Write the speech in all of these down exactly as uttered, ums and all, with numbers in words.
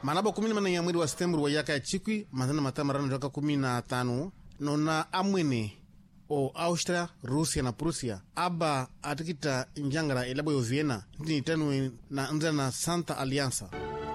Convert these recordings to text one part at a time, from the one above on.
manabo kumi na nane ya mwezi wa Septemba wa yaka ya chikwi mazana matamarano jaka kumi na tano nona amwene o Austria, Rusia na Prussia aba atikita njangara elabo yo Vienna ndi tanu na nza na Santa Aliança.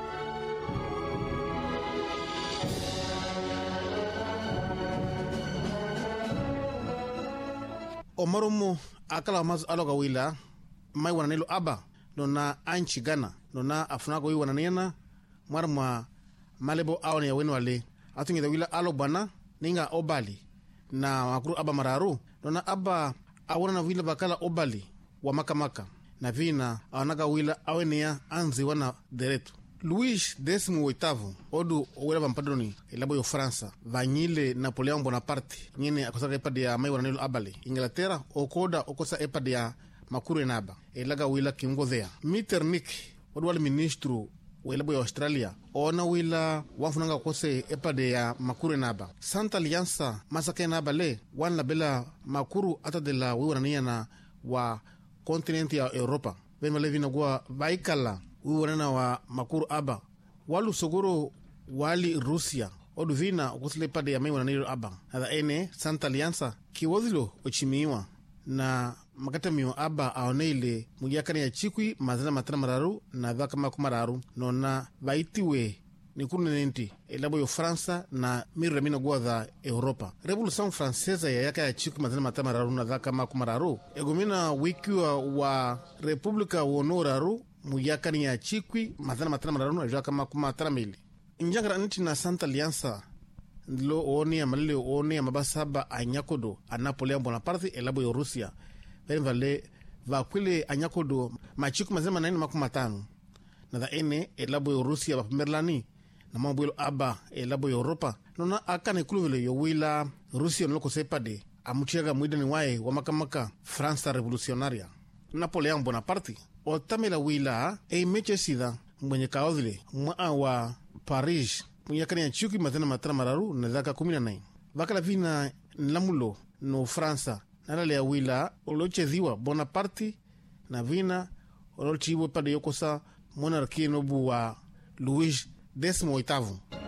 Omarumo akala mazu aloga wila mai wananelo aba nona anchi Ghana nona afunago wi wananiana marma malebo awne ya wenu wale atungi wila alo bana ninga obali na makuru aba mararu nona aba awana na wila bakala obali wa makamaka na vina awanaga wila awenea anzi wana deretu. Luís décimo oitavo odu owela bampadroni elabo yo França vanyile Napoleon Bonaparte nyene akosaka epade ya mai wananelo abale Inglaterra okoda okosa epade ya makuru enaba elaga wila kingodhea Metternich odu wale ministru welabo ya Australia ona wila wafunanga kose epade ya makuru enaba Santa Aliança masaka enaba le wan la bela makuru ata de la wiwanania na wa kontinenti ya Europa vema levina gua vaikala uwanana wa makuru aba walu sogoro wali Rusia odu vina okusile pade ya mai wananilo aba hadha ene Santa Aliança kiwodhilo ochimiwa na makatamiwa aba aoneile mujakani ya chikwi mazana matana mararu na dhaka maku mararu nona vaitiwe nikuru nenti elabo yo Fransa na miru ramina guwa dha Europa. Revolution Francesa ya yaka ya chikwi mazana matana mararu na dhaka maku mararu egumina wikiwa wa Republika wonoraru muyakani ya chikwi mazana matana mararu na dhaka maku matana mili injangara niti na Santa Aliança ndilo ooni ya malile ooni ya mabasaba anyakodo a Napoleon Bonaparte elabo yo Rusia vene vale vakwile anyakodo machiku mazema naini maku matano na dha ene elabo yo Rusia vapamerlani na mambuelo aba elabo yo Europa nona akane kuluvile yo wila Rusia nloko sepade amuchiaga mwida ni wae wa makamaka Fransa Revolucionaria. Napoleon Bonaparte otamela wila e meche sida mwenye kaodhile mwa wa Paris muyakani ya chikwi mazana matana mararu na dhaka kumi na nane vakala vina nlamulo no Fransa nalale ya wila oloche dhiwa Bonaparte na vina oloche iwe pade yokosa monarkia nobu wa Luís décimo oitavo.